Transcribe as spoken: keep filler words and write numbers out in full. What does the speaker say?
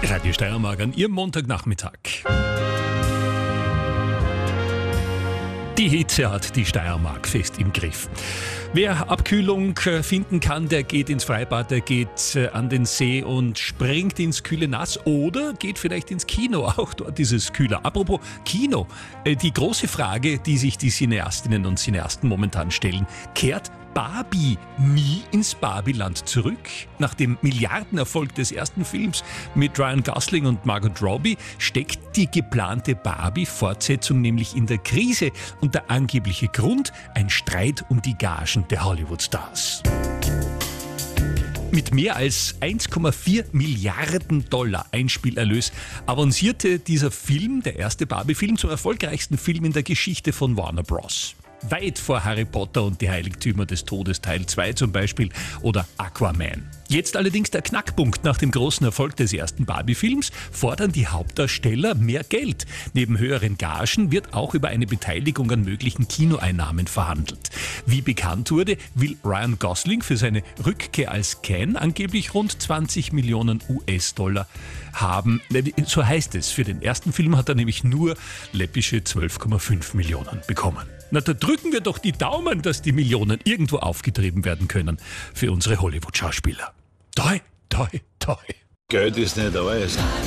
Radio Steiermark an Ihrem Montagnachmittag. Die Hitze hat die Steiermark fest im Griff. Wer Abkühlung finden kann, der geht ins Freibad, der geht an den See und springt ins kühle Nass oder geht vielleicht ins Kino. Auch dort ist es kühler. Apropos Kino, die große Frage, die sich die Cineastinnen und Cineasten momentan stellen: Kehrt Barbie nie ins Barbieland zurück? Nach dem Milliardenerfolg des ersten Films mit Ryan Gosling und Margot Robbie steckt die geplante Barbie-Fortsetzung nämlich in der Krise und der angebliche Grund: ein Streit um die Gagen der Hollywood-Stars. Mit mehr als eins Komma vier Milliarden Dollar Einspielerlös avancierte dieser Film, der erste Barbie-Film, zum erfolgreichsten Film in der Geschichte von Warner Bros. Weit vor Harry Potter und die Heiligtümer des Todes Teil zwei zum Beispiel oder Aquaman. Jetzt allerdings der Knackpunkt: Nach dem großen Erfolg des ersten Barbie-Films fordern die Hauptdarsteller mehr Geld. Neben höheren Gagen wird auch über eine Beteiligung an möglichen Kinoeinnahmen verhandelt. Wie bekannt wurde, will Ryan Gosling für seine Rückkehr als Ken angeblich rund zwanzig Millionen U S-Dollar haben. So heißt es. Für den ersten Film hat er nämlich nur läppische zwölf Komma fünf Millionen bekommen. Na, da drücken wir doch die Daumen, dass die Millionen irgendwo aufgetrieben werden können für unsere Hollywood-Schauspieler. Toi, toi, toi. Geld ist nicht alles.